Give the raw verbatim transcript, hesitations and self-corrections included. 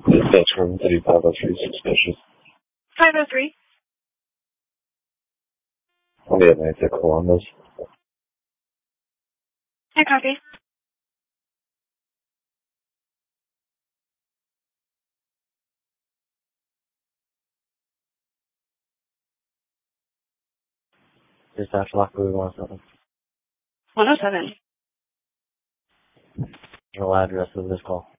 That's room thirty-five oh three, suspicious. five oh three. On the Atlantic Columbus. I copy. Dispatch Lockwood one oh seven. one oh seven. No address of this call.